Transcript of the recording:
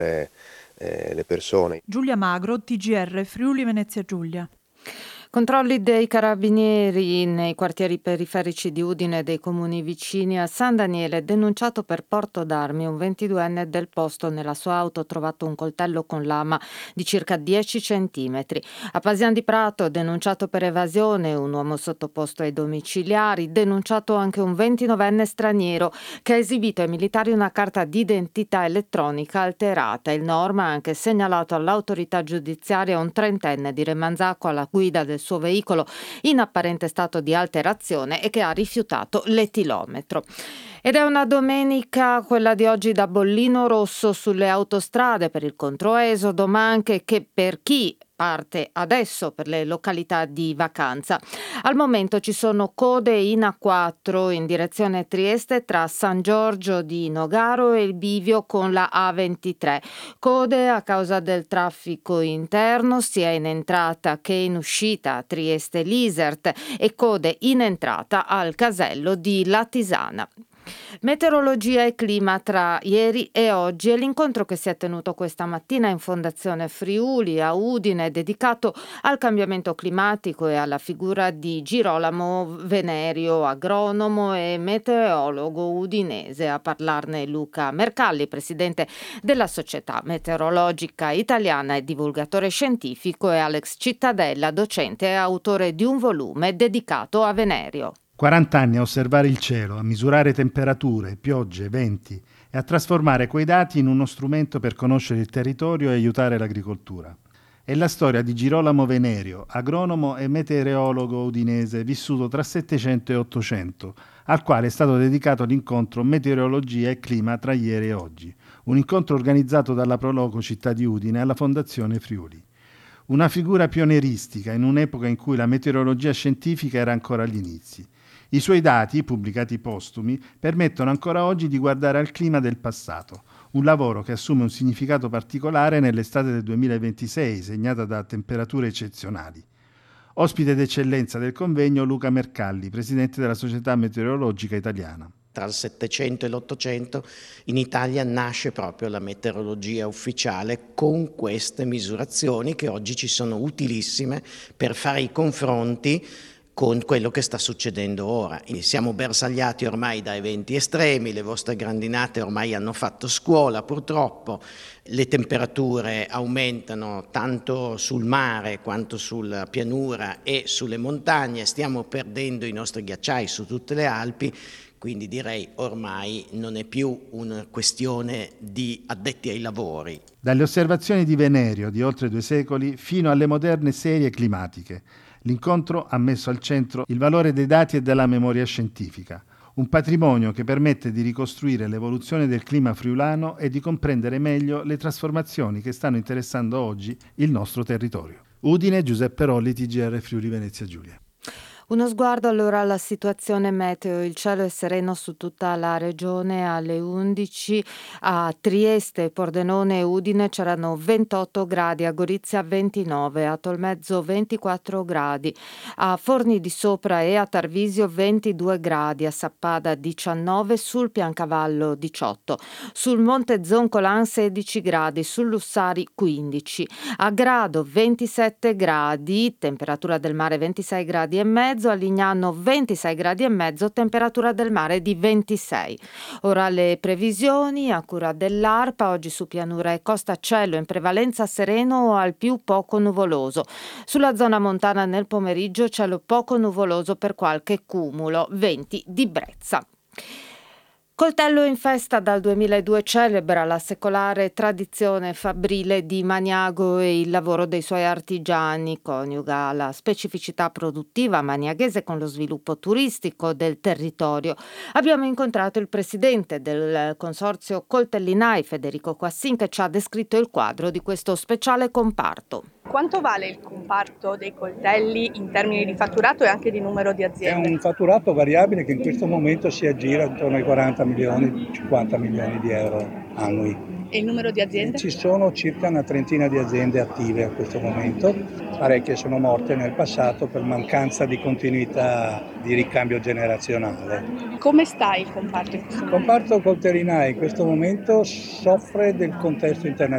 le persone. Giulia Magro, TGR Friuli Venezia Giulia. Controlli dei carabinieri nei quartieri periferici di Udine e dei comuni vicini a San Daniele. Denunciato per porto d'armi, un 22enne del posto. Nella sua auto trovato un coltello con lama di circa 10 centimetri. A Pasian di Prato, denunciato per evasione, un uomo sottoposto ai domiciliari. Denunciato anche un 29enne straniero che ha esibito ai militari una carta d'identità elettronica alterata. Il Norma ha anche segnalato all'autorità giudiziaria un 30enne di Remanzacco alla guida del suo veicolo in apparente stato di alterazione e che ha rifiutato l'etilometro. Ed è una domenica, quella di oggi, da bollino rosso sulle autostrade per il controesodo, ma anche che per chi parte adesso per le località di vacanza. Al momento ci sono code in A4 in direzione Trieste tra San Giorgio di Nogaro e il bivio con la A23. Code a causa del traffico interno sia in entrata che in uscita a Trieste-Lisert e code in entrata al casello di Latisana. Meteorologia e clima tra ieri e oggi è l'incontro che si è tenuto questa mattina in Fondazione Friuli a Udine, dedicato al cambiamento climatico e alla figura di Girolamo Venerio, agronomo e meteorologo udinese. A parlarne Luca Mercalli, presidente della Società Meteorologica Italiana e divulgatore scientifico, e Alex Cittadella, docente e autore di un volume dedicato a Venerio. 40 anni a osservare il cielo, a misurare temperature, piogge, venti e a trasformare quei dati in uno strumento per conoscere il territorio e aiutare l'agricoltura. È la storia di Girolamo Venerio, agronomo e meteorologo udinese vissuto tra 700 e 800, al quale è stato dedicato l'incontro Meteorologia e Clima tra ieri e oggi, un incontro organizzato dalla Proloco Città di Udine alla Fondazione Friuli. Una figura pionieristica in un'epoca in cui la meteorologia scientifica era ancora agli inizi. I suoi dati, pubblicati postumi, permettono ancora oggi di guardare al clima del passato, un lavoro che assume un significato particolare nell'estate del 2026, segnata da temperature eccezionali. Ospite d'eccellenza del convegno Luca Mercalli, presidente della Società Meteorologica Italiana. Tra il 700 e l'800 in Italia nasce proprio la meteorologia ufficiale con queste misurazioni che oggi ci sono utilissime per fare i confronti con quello che sta succedendo ora. Siamo bersagliati ormai da eventi estremi, le vostre grandinate ormai hanno fatto scuola purtroppo, le temperature aumentano tanto sul mare quanto sulla pianura e sulle montagne, stiamo perdendo i nostri ghiacciai su tutte le Alpi. Quindi direi ormai non è più una questione di addetti ai lavori. Dalle osservazioni di Venerio di oltre 2 secoli fino alle moderne serie climatiche, l'incontro ha messo al centro il valore dei dati e della memoria scientifica, un patrimonio che permette di ricostruire l'evoluzione del clima friulano e di comprendere meglio le trasformazioni che stanno interessando oggi il nostro territorio. Udine, Giuseppe Rolli, TGR Friuli Venezia Giulia. Uno sguardo allora alla situazione meteo. Il cielo è sereno su tutta la regione. Alle 11 a Trieste, Pordenone e Udine c'erano 28 gradi, a Gorizia 29, a Tolmezzo 24 gradi, a Forni di Sopra e a Tarvisio 22 gradi, a Sappada 19, sul Piancavallo 18, sul Monte Zoncolan 16 gradi, sul Lussari 15, a Grado 27 gradi, temperatura del mare 26 gradi e mezzo, a Lignano 26 gradi e mezzo, temperatura del mare di 26. Ora le previsioni a cura dell'ARPA. Oggi su pianura e costa cielo in prevalenza sereno o al più poco nuvoloso. Sulla zona montana nel pomeriggio cielo poco nuvoloso per qualche cumulo, venti di brezza. Coltello in festa dal 2002 celebra la secolare tradizione fabbrile di Maniago e il lavoro dei suoi artigiani, coniuga la specificità produttiva maniaghese con lo sviluppo turistico del territorio. Abbiamo incontrato il presidente del consorzio Coltellinai, Federico Quassin, che ci ha descritto il quadro di questo speciale comparto. Quanto vale il comparto dei coltelli in termini di fatturato e anche di numero di aziende? È un fatturato variabile che in questo momento si aggira intorno ai 40 milioni, 50 milioni di euro annui. E il numero di aziende? Ci sono circa una trentina di aziende attive a questo momento, parecchie sono morte nel passato per mancanza di continuità di ricambio generazionale. Come sta il comparto in questo momento? Il comparto Coltellinai in questo momento soffre del contesto internazionale.